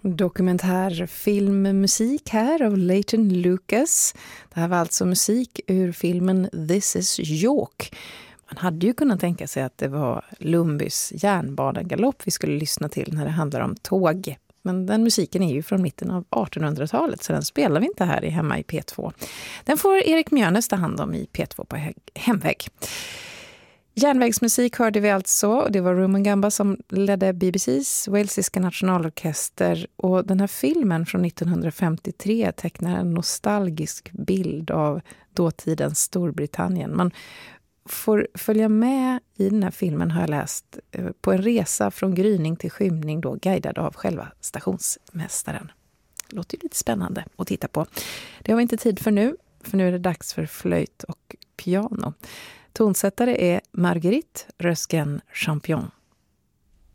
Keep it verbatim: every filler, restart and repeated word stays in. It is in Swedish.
Dokumentärfilmmusik här av Leighton Lucas. Det här var alltså musik ur filmen This is York. Man hade ju kunnat tänka sig att det var Lumbys järnbanegalopp vi skulle lyssna till när det handlar om tåg. Men den musiken är ju från mitten av artonhundratalet, så den spelar vi inte här i hemma i P två. Den får Erik Mjörnes ta hand om i P två på hemväg. Järnvägsmusik hörde vi alltså, och det var Rumangamba som ledde B B C:s walesiska nationalorkester, och den här filmen från nittonhundrafemtiotre tecknar en nostalgisk bild av dåtidens Storbritannien. Man får följa med i den här filmen, har jag läst, på en resa från gryning till skymning, då guidad av själva stationsmästaren. Låter ju lite spännande att titta på. Det har vi inte tid för nu, för nu är det dags för flöjt och piano. Tonsättare är Marguerite Rösken Champion.